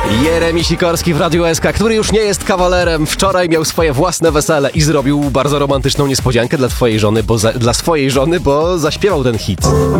Jeremi Sikorski w Radiu SK, który już nie jest kawalerem. Wczoraj miał swoje własne wesele i zrobił bardzo romantyczną niespodziankę dla twojej żony, dla swojej żony, bo zaśpiewał ten hit.